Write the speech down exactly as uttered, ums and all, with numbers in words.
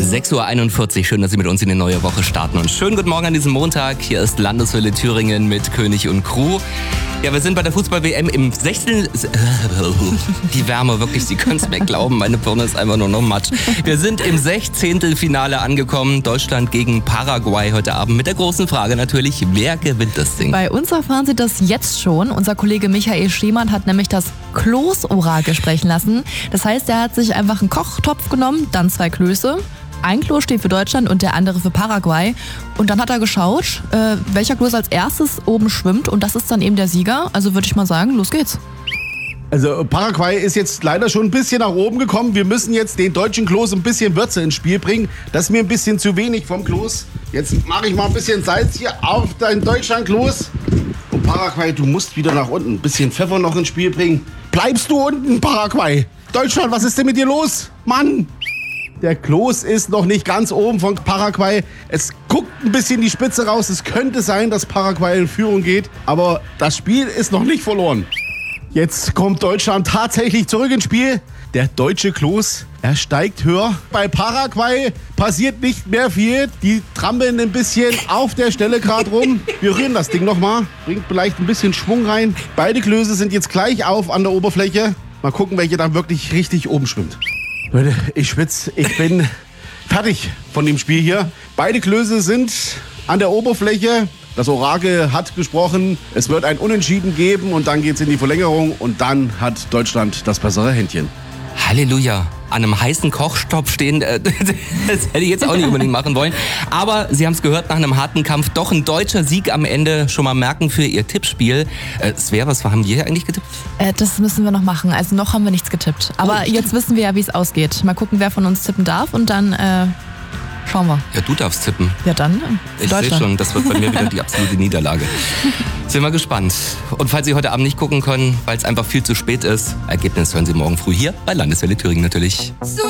sechs Uhr einundvierzig, schön, dass Sie mit uns in die neue Woche starten. Und schönen guten Morgen an diesem Montag. Hier ist Landeswelle Thüringen mit König und Crew. Ja, wir sind bei der Fußball-W M im Sechzehntel... Die Wärme, wirklich, Sie können es mir glauben, meine Birne ist einfach nur noch matsch. Wir sind im Sechzehntelfinale angekommen. Deutschland gegen Paraguay heute Abend mit der großen Frage natürlich, wer gewinnt das Ding? Bei uns erfahren Sie das jetzt schon. Unser Kollege Michael Schemann hat nämlich das Kloß-Orakel sprechen lassen. Das heißt, er hat sich einfach einen Kochtopf genommen, dann zwei Klöße. Ein Klo steht für Deutschland und der andere für Paraguay. Und dann hat er geschaut, äh, welcher Kloß als erstes oben schwimmt. Und das ist dann eben der Sieger. Also würde ich mal sagen, los geht's. Also Paraguay ist jetzt leider schon ein bisschen nach oben gekommen. Wir müssen jetzt den deutschen Kloß ein bisschen Würze ins Spiel bringen. Das ist mir ein bisschen zu wenig vom Kloß. Jetzt mache ich mal ein bisschen Salz hier auf dein Deutschland-Kloß. Und Paraguay, du musst wieder nach unten. Ein bisschen Pfeffer noch ins Spiel bringen. Bleibst du unten, Paraguay? Deutschland, was ist denn mit dir los? Mann! Der Kloß ist noch nicht ganz oben von Paraguay. Es guckt ein bisschen die Spitze raus. Es könnte sein, dass Paraguay in Führung geht. Aber das Spiel ist noch nicht verloren. Jetzt kommt Deutschland tatsächlich zurück ins Spiel. Der deutsche Kloß, er steigt höher. Bei Paraguay passiert nicht mehr viel. Die trampeln ein bisschen auf der Stelle gerade rum. Wir rühren das Ding nochmal. Bringt vielleicht ein bisschen Schwung rein. Beide Klöße sind jetzt gleich auf an der Oberfläche. Mal gucken, welche dann wirklich richtig oben schwimmt. Leute, ich schwitze. Ich bin fertig von dem Spiel hier. Beide Klöße sind an der Oberfläche. Das Orakel hat gesprochen. Es wird ein Unentschieden geben und dann geht's in die Verlängerung und dann hat Deutschland das bessere Händchen. Halleluja. An einem heißen Kochtopf stehen, äh, das hätte ich jetzt auch nicht unbedingt machen wollen. Aber Sie haben es gehört, nach einem harten Kampf doch ein deutscher Sieg am Ende. Schon mal merken für Ihr Tippspiel. Äh, Svea, was haben wir hier eigentlich getippt? Äh, das müssen wir noch machen. Also noch haben wir nichts getippt. Aber oh, jetzt wissen wir ja, wie es ausgeht. Mal gucken, wer von uns tippen darf und dann äh, schauen wir. Ja, du darfst tippen. Ja, dann Ich sehe schon, das wird bei mir wieder die absolute Niederlage. Sind wir gespannt. Und falls Sie heute Abend nicht gucken können, weil es einfach viel zu spät ist, Ergebnis hören Sie morgen früh hier bei Landeswelle Thüringen natürlich. So